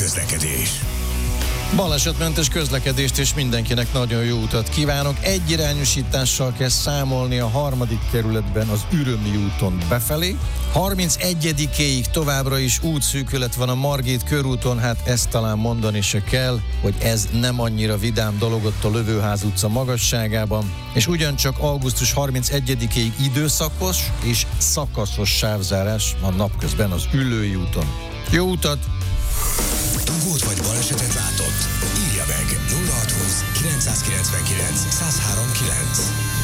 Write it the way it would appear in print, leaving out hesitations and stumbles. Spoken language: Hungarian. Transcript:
közlekedés. Balesetmentes közlekedést és mindenkinek nagyon jó utat kívánok. Egyirányosítással kell számolni a 3. kerületben az Ürömi úton befelé. 31-éig továbbra is útszűkület van a Margit körúton, hát ezt talán mondani se kell, hogy ez nem annyira vidám dolog ott a Lövőház utca magasságában, és ugyancsak augusztus 31-éig időszakos és szakaszos sávzárás a napközben az Üllői úton. Jó utat! Dugót vagy balesetet látott? Írja meg 0620 999 1039.